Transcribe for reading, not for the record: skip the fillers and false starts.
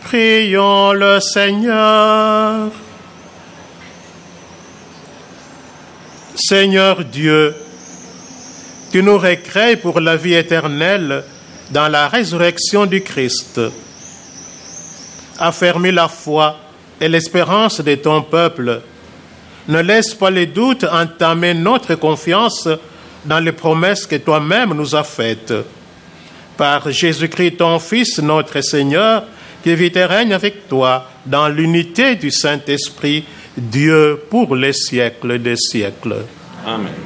Prions le Seigneur. Seigneur Dieu, tu nous recrées pour la vie éternelle dans la résurrection du Christ. Affermis la foi et l'espérance de ton peuple. Ne laisse pas les doutes entamer notre confiance dans les promesses que toi-même nous as faites. Par Jésus-Christ, ton Fils, notre Seigneur, qui vit et règne avec toi dans l'unité du Saint-Esprit, Dieu pour les siècles des siècles. Amen.